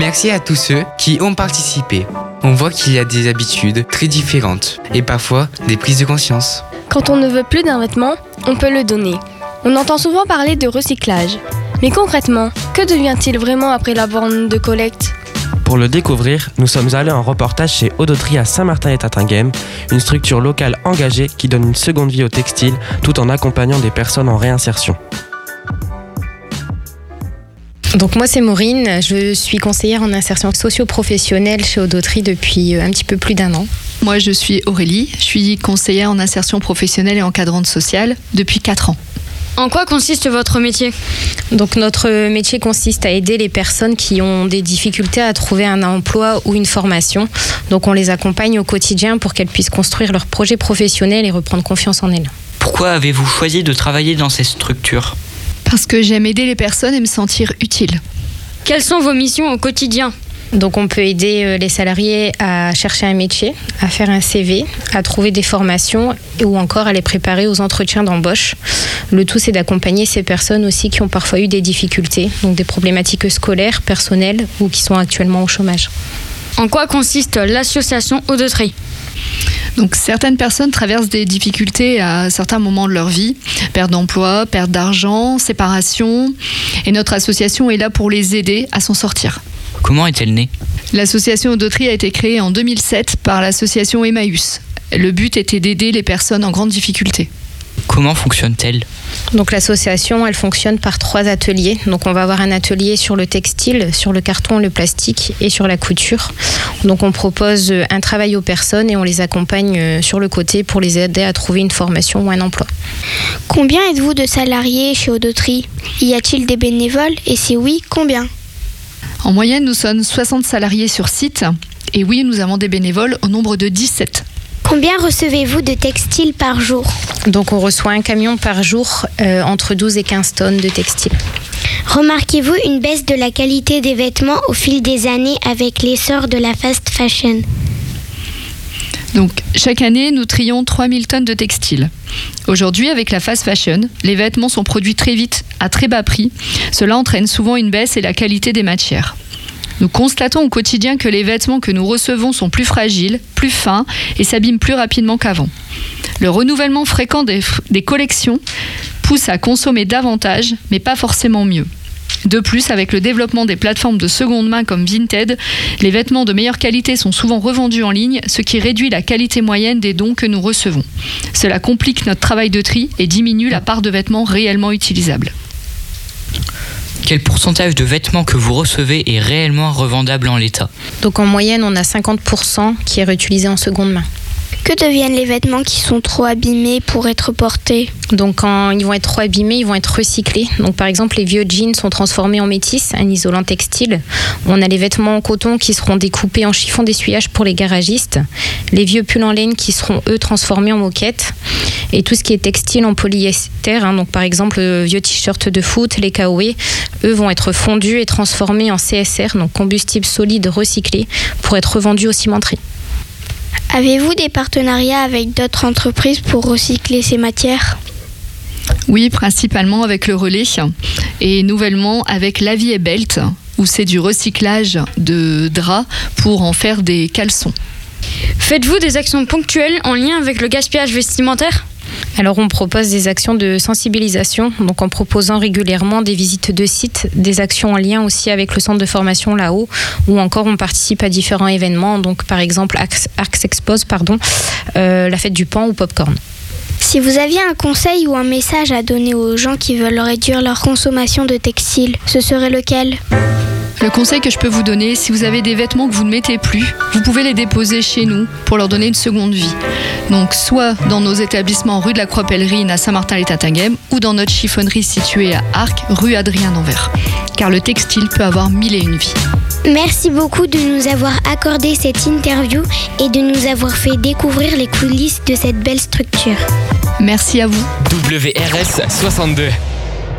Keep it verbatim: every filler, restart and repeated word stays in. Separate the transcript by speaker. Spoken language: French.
Speaker 1: Merci à tous ceux qui ont participé. On voit qu'il y a des habitudes très différentes et parfois des prises de conscience.
Speaker 2: Quand on ne veut plus d'un vêtement, on peut le donner. On entend souvent parler de recyclage. Mais concrètement, que devient-il vraiment après la borne de collecte ?
Speaker 3: Pour le découvrir, nous sommes allés en reportage chez Odotri à Saint-Martin-et-Tatinghem, une structure locale engagée qui donne une seconde vie au textile tout en accompagnant des personnes en réinsertion.
Speaker 4: Donc moi c'est Maureen, je suis conseillère en insertion socio-professionnelle chez Odotri depuis un petit peu plus d'un an.
Speaker 5: Moi je suis Aurélie, je suis conseillère en insertion professionnelle et encadrante sociale depuis quatre ans.
Speaker 6: En quoi consiste votre métier ?
Speaker 4: Donc notre métier consiste à aider les personnes qui ont des difficultés à trouver un emploi ou une formation. Donc on les accompagne au quotidien pour qu'elles puissent construire leur projet professionnel et reprendre confiance en elles.
Speaker 7: Pourquoi avez-vous choisi de travailler dans ces structures ?
Speaker 5: Parce que j'aime aider les personnes et me sentir utile.
Speaker 6: Quelles sont vos missions au quotidien ?
Speaker 4: Donc on peut aider les salariés à chercher un métier, à faire un C V, à trouver des formations ou encore à les préparer aux entretiens d'embauche. Le tout, c'est d'accompagner ces personnes aussi qui ont parfois eu des difficultés, donc des problématiques scolaires, personnelles ou qui sont actuellement au chômage.
Speaker 6: En quoi consiste l'association Odotri ?
Speaker 5: Donc certaines personnes traversent des difficultés à certains moments de leur vie, perte d'emploi, perte d'argent, séparation, et notre association est là pour les aider à s'en sortir.
Speaker 7: Comment est-elle née ?
Speaker 5: L'association Odotri a été créée en deux mille sept par l'association Emmaüs. Le but était d'aider les personnes en grande difficulté.
Speaker 7: Comment fonctionne-t-elle ?
Speaker 4: Donc l'association, elle fonctionne par trois ateliers. Donc on va avoir un atelier sur le textile, sur le carton, le plastique et sur la couture. Donc on propose un travail aux personnes et on les accompagne sur le côté pour les aider à trouver une formation ou un emploi.
Speaker 8: Combien êtes-vous de salariés chez Odotri ? Y a-t-il des bénévoles ? Et si oui, combien ?
Speaker 5: En moyenne, nous sommes soixante salariés sur site. Et oui, nous avons des bénévoles au nombre de dix-sept.
Speaker 8: Combien recevez-vous de textiles par jour ?
Speaker 4: Donc on reçoit un camion par jour, euh, entre douze et quinze tonnes de textiles.
Speaker 8: Remarquez-vous une baisse de la qualité des vêtements au fil des années avec l'essor de la fast fashion ?
Speaker 5: Donc, chaque année, nous trions trois mille tonnes de textiles. Aujourd'hui, avec la fast fashion, les vêtements sont produits très vite, à très bas prix. Cela entraîne souvent une baisse et la qualité des matières. Nous constatons au quotidien que les vêtements que nous recevons sont plus fragiles, plus fins et s'abîment plus rapidement qu'avant. Le renouvellement fréquent des, des collections pousse à consommer davantage, mais pas forcément mieux. De plus, avec le développement des plateformes de seconde main comme Vinted, les vêtements de meilleure qualité sont souvent revendus en ligne, ce qui réduit la qualité moyenne des dons que nous recevons. Cela complique notre travail de tri et diminue la part de vêtements réellement utilisables.
Speaker 7: Quel pourcentage de vêtements que vous recevez est réellement revendable en l'état ?
Speaker 4: Donc en moyenne, on a cinquante pour cent qui est réutilisé en seconde main.
Speaker 8: Que deviennent les vêtements qui sont trop abîmés pour être portés ?
Speaker 4: Donc quand ils vont être trop abîmés, ils vont être recyclés. Donc par exemple, les vieux jeans sont transformés en métis, un isolant textile. On a les vêtements en coton qui seront découpés en chiffon d'essuyage pour les garagistes. Les vieux pulls en laine qui seront, eux, transformés en moquettes. Et tout ce qui est textile en polyester, hein, donc par exemple, le vieux t-shirt de foot, les K O E, eux vont être fondus et transformés en C S R, donc combustible solide recyclé, pour être revendus aux cimenteries.
Speaker 8: Avez-vous des partenariats avec d'autres entreprises pour recycler ces matières ?
Speaker 5: Oui, principalement avec le Relais et nouvellement avec La Vie et Belt, où c'est du recyclage de draps pour en faire des caleçons.
Speaker 6: Faites-vous des actions ponctuelles en lien avec le gaspillage vestimentaire ?
Speaker 4: Alors on propose des actions de sensibilisation, donc en proposant régulièrement des visites de sites, des actions en lien aussi avec le centre de formation là-haut, ou encore on participe à différents événements, donc par exemple Arcs Expose, pardon, euh, la fête du pain ou Popcorn.
Speaker 8: Si vous aviez un conseil ou un message à donner aux gens qui veulent réduire leur consommation de textiles, ce serait lequel ?
Speaker 5: Le conseil que je peux vous donner, si vous avez des vêtements que vous ne mettez plus, vous pouvez les déposer chez nous pour leur donner une seconde vie. Donc soit dans nos établissements rue de la Croix-Pèlerine à Saint-Martin-les-Tatinghem ou dans notre chiffonnerie située à Arques, rue Adrien d'Anvers. Car le textile peut avoir mille et une vies.
Speaker 8: Merci beaucoup de nous avoir accordé cette interview et de nous avoir fait découvrir les coulisses de cette belle structure.
Speaker 5: Merci à vous.
Speaker 9: W R S soixante-deux